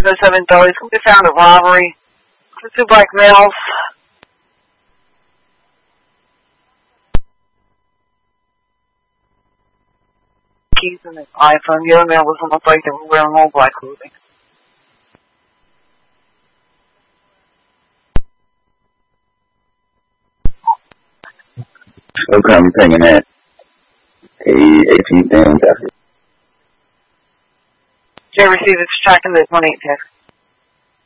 those have been those. We found a robbery. The two black males. Keys and his iPhone. The other male was almost like they were wearing all black clothing. Okay, I'm pinging that. 18 things after. Jay received its tracking the 28 text.